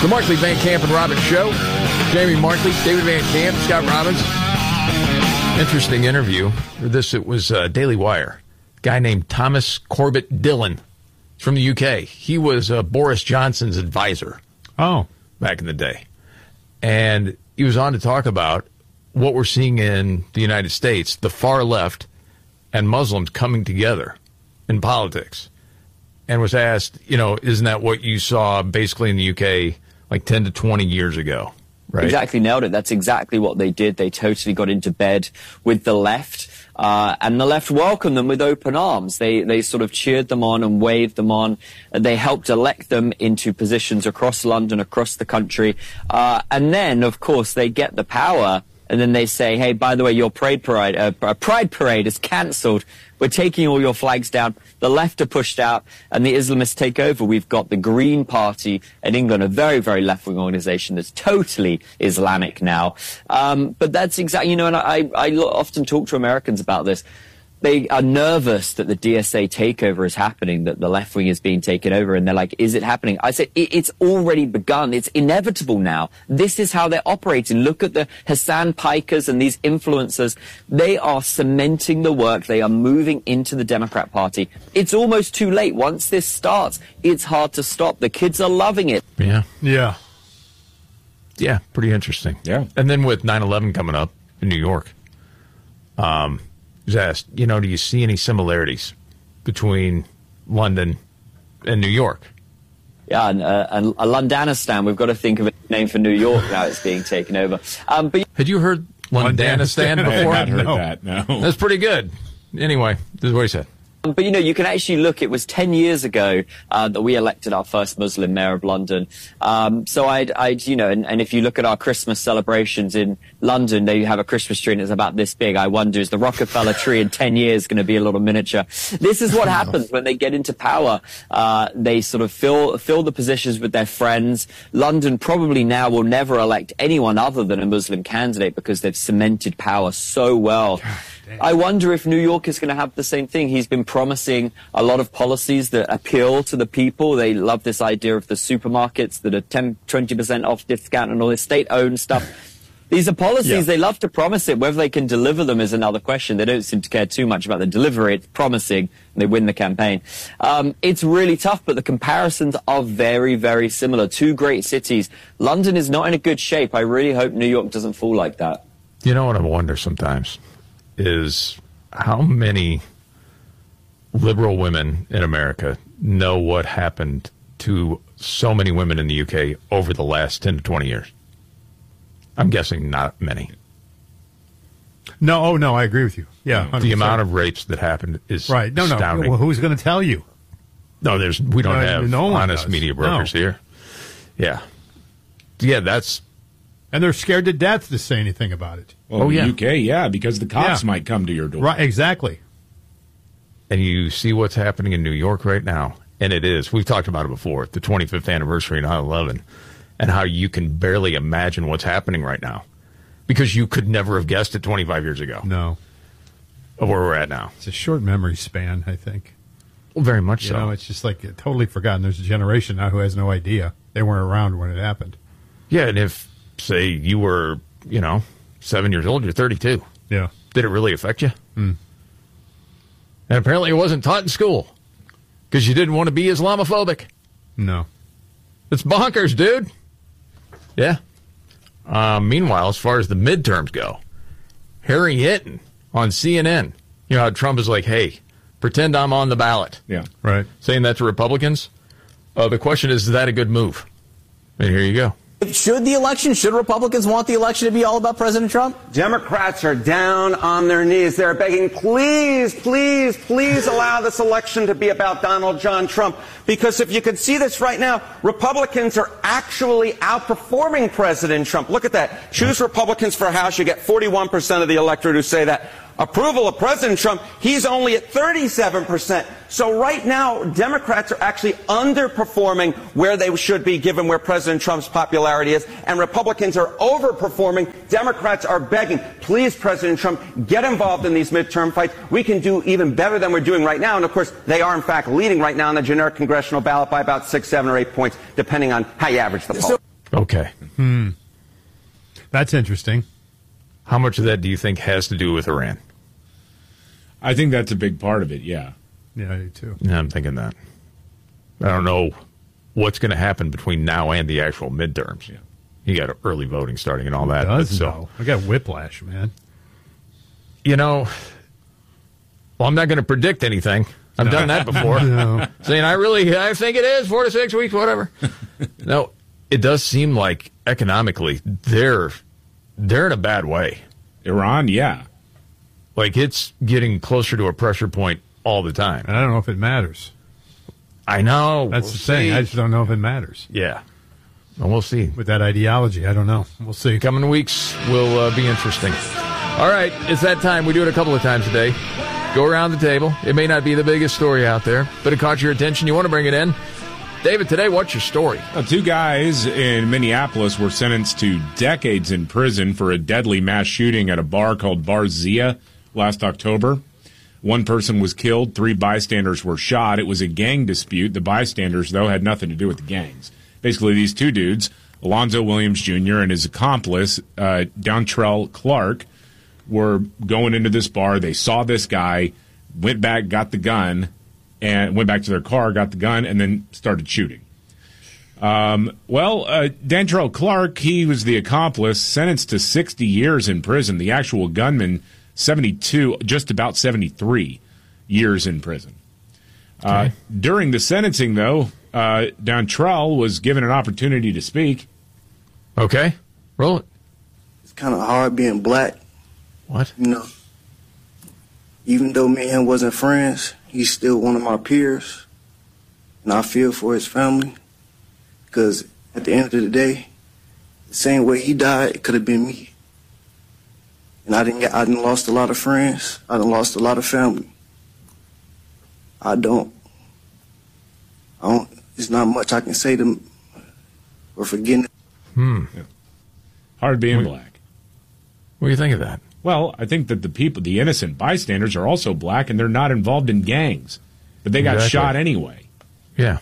The Markley, Van Camp, and Robbins Show. Jamie Markley, David Van Camp, Scott Robbins. Interesting interview. It was Daily Wire. A guy named Thomas Corbett Dillon from the UK. He was Boris Johnson's advisor. Oh. Back in the day. And he was on to talk about what we're seeing in the United States, the far left and Muslims coming together in politics. And was asked, isn't that what you saw basically in the UK like 10 to 20 years ago? Right? Exactly, nailed it. That's exactly what they did. They totally got into bed with the left. And the left welcomed them with open arms. They sort of cheered them on and waved them on. They helped elect them into positions across London, across the country. And then, of course, they get the power. And then they say, hey, by the way, your pride parade is cancelled. We're taking all your flags down. The left are pushed out, and the Islamists take over. We've got the Green Party in England, a very, very left-wing organization that's totally Islamic now. But that's exactly, and I often talk to Americans about this. They are nervous that the DSA takeover is happening, that the left wing is being taken over, and they're like, is it happening? I said, it's already begun. It's inevitable now. This is how they're operating. Look at the Hassan Pikers and these influencers. They are cementing the work. They are moving into the Democrat Party. It's almost too late. Once this starts, it's hard to stop. The kids are loving it. Yeah. Yeah. Yeah, pretty interesting. Yeah. And then with 9/11 coming up in New York, was asked, do you see any similarities between London and New York? Yeah, and a Londanistan, we've got to think of a name for New York now. It's being taken over. But had you heard Londanistan before? I had heard that, no. That's pretty good. Anyway, this is what he said. But, you can actually look, it was 10 years ago that we elected our first Muslim mayor of London. So and if you look at our Christmas celebrations in London, they have a Christmas tree and it's about this big. I wonder, is the Rockefeller tree in 10 years going to be a little miniature? This is what happens when they get into power. They sort of fill the positions with their friends. London probably now will never elect anyone other than a Muslim candidate because they've cemented power so well. I wonder if New York is going to have the same thing. He's been promising a lot of policies that appeal to the people. They love this idea of the supermarkets that are 20% off discount and all this state-owned stuff. These are policies, They love to promise it. Whether they can deliver them is another question. They don't seem to care too much about the delivery. It's promising, and they win the campaign. It's really tough, but the comparisons are very, very similar. Two great cities. London is not in a good shape. I really hope New York doesn't fall like that. You know what I wonder sometimes is how many liberal women in America know what happened to so many women in the UK over the last 10 to 20 years. I'm guessing not many. No, I agree with you. Yeah, 100%. The amount of rapes that happened is astounding. Well, who's going to tell you? No, we don't have honest media brokers here. Yeah, that's. And they're scared to death to say anything about it. Well, the UK, because the cops might come to your door. Right, exactly. And you see what's happening in New York right now, and it is. We've talked about it before, the 25th anniversary of 9/11, and how you can barely imagine what's happening right now because you could never have guessed it 25 years ago. No. Of where we're at now. It's a short memory span, I think. Well, very much so. It's just like totally forgotten. There's a generation now who has no idea. They weren't around when it happened. Yeah, and if, say, you were, 7 years old, you're 32. Yeah. Did it really affect you? And apparently it wasn't taught in school because you didn't want to be Islamophobic. No. It's bonkers, dude. Yeah. Meanwhile, as far as the midterms go, Harry Hinton on CNN, how Trump is like, hey, pretend I'm on the ballot. Yeah. Right. Saying that to Republicans. The question is that a good move? And here you go. Should Republicans want the election to be all about President Trump? Democrats are down on their knees. They're begging, please, please, please allow this election to be about Donald John Trump. Because if you could see this right now, Republicans are actually outperforming President Trump. Look at that. Choose Republicans for House. You get 41% of the electorate who say that. Approval of President Trump, he's only at 37%. So right now, Democrats are actually underperforming where they should be given where President Trump's popularity is, and Republicans are overperforming. Democrats are begging, please, President Trump, get involved in these midterm fights. We can do even better than we're doing right now. And, of course, they are, in fact, leading right now on the generic congressional ballot by about 6, 7, or 8 points, depending on how you average the poll. Okay. That's interesting. How much of that do you think has to do with Iran? I think that's a big part of it, yeah. Yeah, I do too. Yeah, I'm thinking that. I don't know what's going to happen between now and the actual midterms. Yeah. You got early voting starting and all that. I got whiplash, man. You know, well, I'm not going to predict anything. I've done that before. No. Saying I think it is 4 to 6 weeks, whatever. No, it does seem like economically they're in a bad way. Iran, yeah. Like it's getting closer to a pressure point all the time. And I don't know if it matters. I know. That's the thing. I just don't know if it matters. Yeah. Well, we'll see. With that ideology, I don't know. We'll see. Coming weeks will be interesting. All right, it's that time. We do it a couple of times a day. Go around the table. It may not be the biggest story out there, but it caught your attention. You want to bring it in. David, today, what's your story? Two guys in Minneapolis were sentenced to decades in prison for a deadly mass shooting at a bar called Bar Zia last October. One person was killed. 3 bystanders were shot. It was a gang dispute. The bystanders, though, had nothing to do with the gangs. Basically, these two dudes, Alonzo Williams Jr. and his accomplice, Dontrell Clark, were going into this bar. They saw this guy, went back, got the gun, and went back to their car, got the gun, and then started shooting. Dontrell Clark, he was the accomplice, sentenced to 60 years in prison. The actual gunman, 72, just about 73 years in prison. Okay. During the sentencing, though, Dontrell was given an opportunity to speak. Okay. Roll it. It's kind of hard being black. What? You know, even though me and him wasn't friends, he's still one of my peers. And I feel for his family. Because at the end of the day, the same way he died, it could have been me. And I done lost a lot of friends. I done lost a lot of family. There's not much I can say to him for forgetting. Yeah. Hard being black. What do you think of that? Well, I think that the innocent bystanders are also black and they're not involved in gangs. But they got shot anyway. Yeah.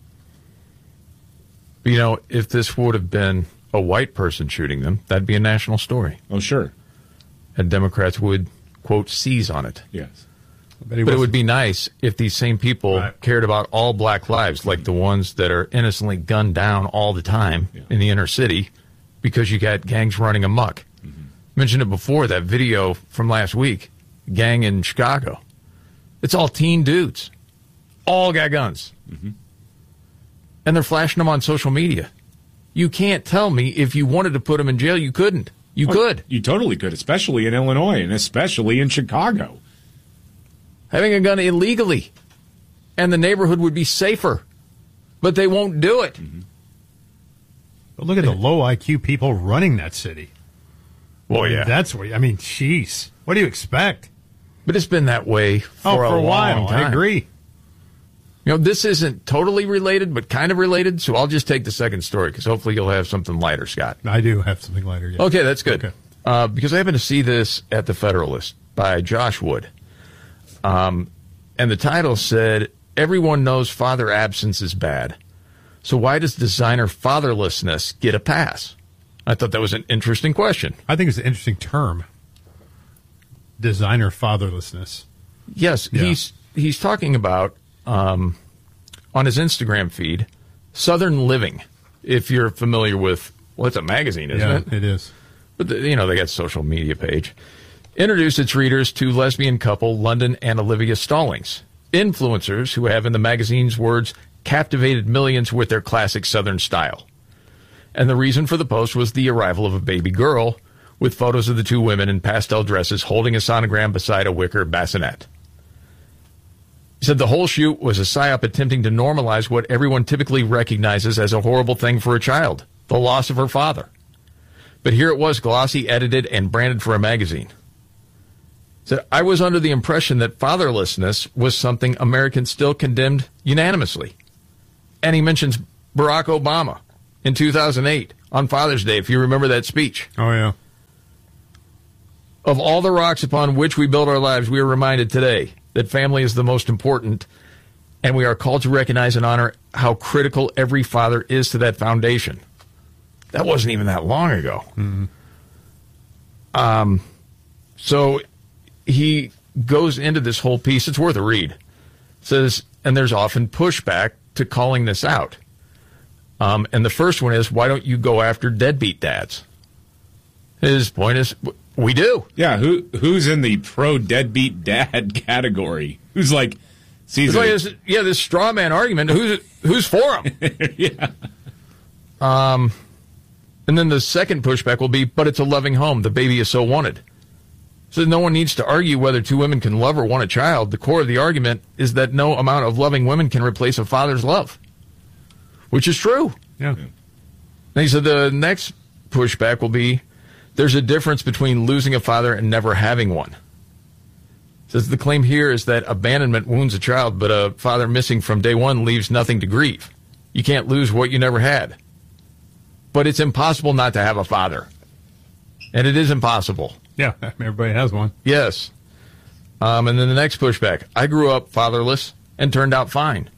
But, you know, if this would have been a white person shooting them, that'd be a national story. Oh, sure. And Democrats would, quote, seize on it. Yes. But it would be nice if these same people cared about all black lives, like the ones that are innocently gunned down all the time in the inner city because you got gangs running amok. Mentioned it before, that video from last week, gang in Chicago. It's all teen dudes. All got guns. And they're flashing them on social media. You can't tell me if you wanted to put them in jail, you couldn't. You could. You totally could, especially in Illinois and especially in Chicago. Having a gun illegally. And the neighborhood would be safer. But they won't do it. But look at the low IQ people running that city. Well, yeah. That's what, jeez. What do you expect? But it's been that way for a while. Long time. I agree. You know, this isn't totally related, but kind of related, so I'll just take the second story, because hopefully you'll have something lighter, Scott. I do have something lighter, yeah. Okay, that's good. Okay. Because I happened to see this at the Federalist by Josh Wood. And the title said, "Everyone knows father absence is bad. So why does designer fatherlessness get a pass?" I thought that was an interesting question. I think it's an interesting term. Designer fatherlessness. Yes, yeah. He's talking about, on his Instagram feed, Southern Living, if you're familiar with, well, it's a magazine, isn't it? Yeah, it is. But, they got a social media page. Introduced its readers to lesbian couple London and Olivia Stallings, influencers who have, in the magazine's words, captivated millions with their classic Southern style. And the reason for the post was the arrival of a baby girl with photos of the two women in pastel dresses holding a sonogram beside a wicker bassinet. He said the whole shoot was a psyop attempting to normalize what everyone typically recognizes as a horrible thing for a child, the loss of her father. But here it was, glossy, edited, and branded for a magazine. He said, "I was under the impression that fatherlessness was something Americans still condemned unanimously." And he mentions Barack Obama in 2008 on Father's Day, if you remember that speech. Oh, yeah. "Of all the rocks upon which we build our lives, we are reminded today that family is the most important, and we are called to recognize and honor how critical every father is to that foundation." That wasn't even that long ago. So he goes into this whole piece. It's worth a read. Says, and there's often pushback to calling this out. And the first one is, why don't you go after deadbeat dads? His point is, we do. Yeah, who's in the pro deadbeat dad category? Who's like, sees this straw man argument. Who's for him? Yeah. And then the second pushback will be, but it's a loving home. The baby is so wanted. So no one needs to argue whether two women can love or want a child. The core of the argument is that no amount of loving women can replace a father's love, which is true. Yeah. And he said the next pushback will be, there's a difference between losing a father and never having one. Says the claim here is that abandonment wounds a child, but a father missing from day one leaves nothing to grieve. You can't lose what you never had. But it's impossible not to have a father. And it is impossible. Yeah, everybody has one. Yes. And then the next pushback. I grew up fatherless and turned out fine.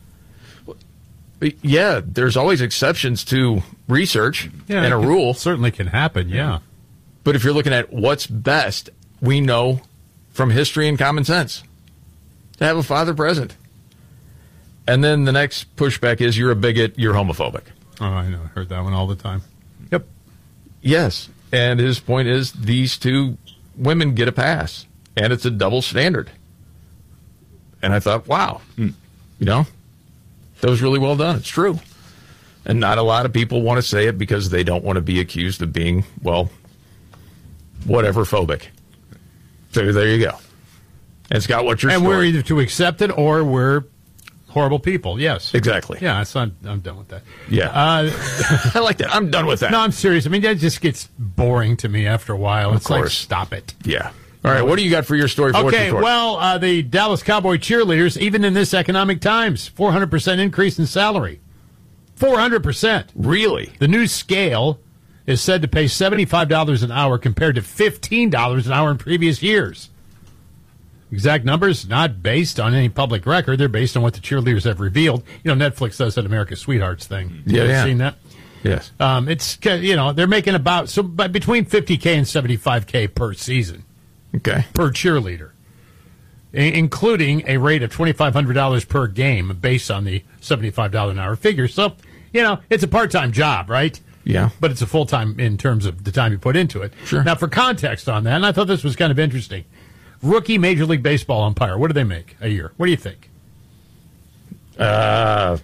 Yeah, there's always exceptions to research and a rule. Certainly can happen, yeah. But if you're looking at what's best, we know from history and common sense to have a father present. And then the next pushback is, you're a bigot, you're homophobic. Oh, I know. I heard that one all the time. Yep. Yes. And his point is, these two women get a pass. And it's a double standard. And I thought, wow. You know, that was really well done. It's true. And not a lot of people want to say it because they don't want to be accused of being, well, whatever phobic. So there you go. And it's got what you're And we're either to accept it or we're horrible people. Yes. Exactly. Yeah, I'm done with that. Yeah. I like that. I'm done with that. No, I'm serious. I mean, that just gets boring to me after a while. It's like, stop it. Yeah. All right, what do you got for your story? Okay, well, the Dallas Cowboy cheerleaders, even in this economic times, 400% increase in salary. 400%. Really? The new scale is said to pay $75 an hour compared to $15 an hour in previous years. Exact numbers not based on any public record. They're based on what the cheerleaders have revealed. You know, Netflix does that America's Sweethearts thing. You ever seen that? Yes. It's, you know, they're making about between $50K and $75K per season. Okay. Per cheerleader, including a rate of $2,500 per game based on the $75 an hour figure. So, you know, it's a part-time job, right? Yeah. But it's a full-time in terms of the time you put into it. Sure. Now, for context on that, and I thought this was kind of interesting, rookie Major League Baseball umpire, what do they make a year? What do you think? $100,000.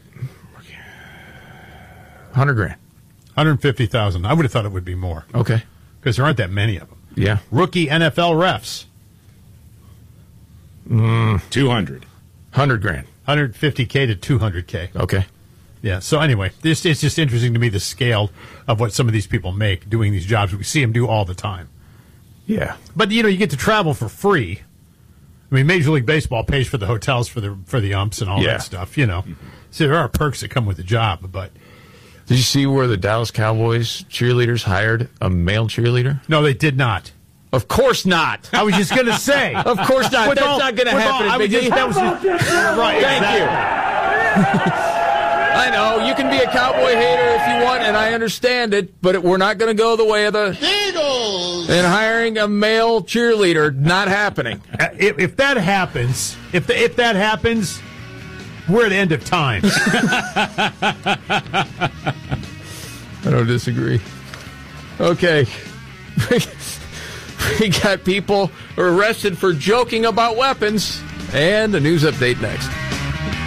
$150,000. I would have thought it would be more. Okay. Because there aren't that many of them. Yeah. Rookie NFL refs. 200. $100,000. 150K to 200K. Okay. Yeah. So anyway, it's just interesting to me, the scale of what some of these people make doing these jobs. We see them do all the time. Yeah. But you know, you get to travel for free. I mean, Major League Baseball pays for the hotels for the umps and all that stuff. You know, so there are perks that come with the job. But did you see where the Dallas Cowboys cheerleaders hired a male cheerleader? No, they did not. Of course not. I was just going to say. Of course not. That's not going to happen. Right. Thank you. I know. You can be a Cowboy hater if you want, and I understand it, but we're not going to go the way of the Eagles. And hiring a male cheerleader, not happening. If that happens, if that happens, we're at the end of time. I don't disagree. Okay. We got people arrested for joking about weapons, and a news update next.